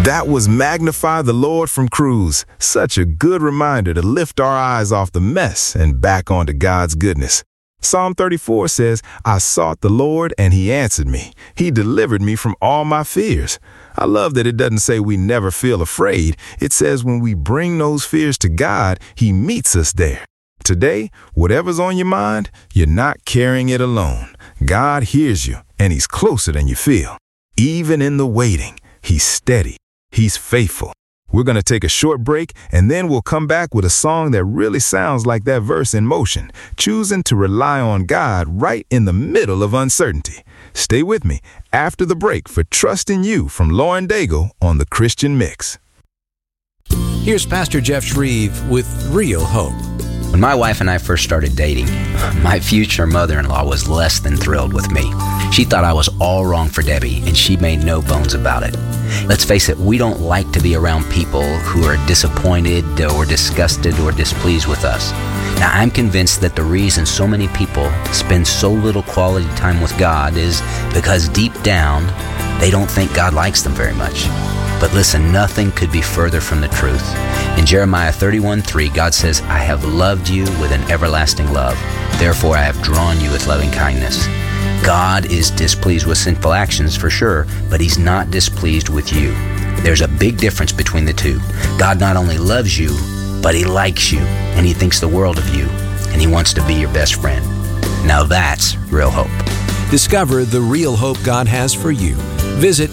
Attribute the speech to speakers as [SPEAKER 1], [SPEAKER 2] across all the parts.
[SPEAKER 1] That was Magnify the Lord from Cruz. Such a good reminder to lift our eyes off the mess and back onto God's goodness. Psalm 34 says, I sought the Lord and he answered me. He delivered me from all my fears. I love that it doesn't say we never feel afraid. It says when we bring those fears to God, he meets us there. Today, whatever's on your mind, you're not carrying it alone. God hears you and he's closer than you feel. Even in the waiting, he's steady. He's faithful. We're going to take a short break, and then we'll come back with a song that really sounds like that verse in motion, choosing to rely on God right in the middle of uncertainty. Stay with me after the break for Trust in You from Lauren Daigle on The Christian Mix.
[SPEAKER 2] Here's Pastor Jeff Shreve with Real Hope.
[SPEAKER 3] When my wife and I first started dating, my future mother-in-law was less than thrilled with me. She thought I was all wrong for Debbie, and she made no bones about it. Let's face it, we don't like to be around people who are disappointed or disgusted or displeased with us. Now, I'm convinced that the reason so many people spend so little quality time with God is because deep down, they don't think God likes them very much. But listen, nothing could be further from the truth. In Jeremiah 31:3, God says, I have loved you with an everlasting love. Therefore, I have drawn you with loving kindness. God is displeased with sinful actions for sure, but he's not displeased with you. There's a big difference between the two. God not only loves you, but he likes you, and he thinks the world of you, and he wants to be your best friend. Now that's real hope.
[SPEAKER 2] Discover the real hope God has for you. Visit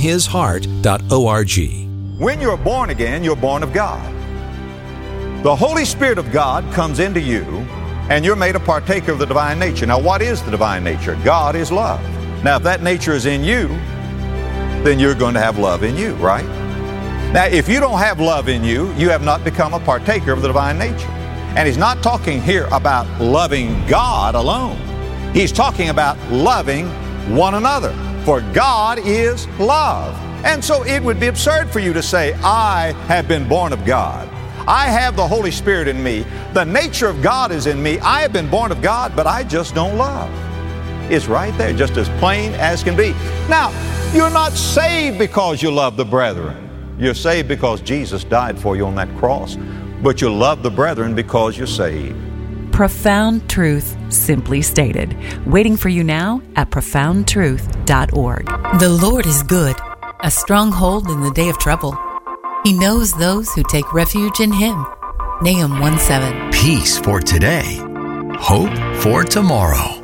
[SPEAKER 2] FromHisHeart.org.
[SPEAKER 4] When you're born again, you're born of God. The Holy Spirit of God comes into you, and you're made a partaker of the divine nature. Now, what is the divine nature? God is love. Now, if that nature is in you, then you're going to have love in you, right? Now, if you don't have love in you, you have not become a partaker of the divine nature. And he's not talking here about loving God alone. He's talking about loving one another. For God is love. And so it would be absurd for you to say, I have been born of God. I have the Holy Spirit in me. The nature of God is in me. I have been born of God, but I just don't love. It's right there, just as plain as can be. Now, you're not saved because you love the brethren. You're saved because Jesus died for you on that cross. But you love the brethren because you're saved.
[SPEAKER 5] Profound truth, simply stated. Waiting for you now at profoundtruth.org.
[SPEAKER 6] The Lord is good, a stronghold in the day of trouble. He knows those who take refuge in Him. Nahum 1:7.
[SPEAKER 7] Peace for today, hope for tomorrow.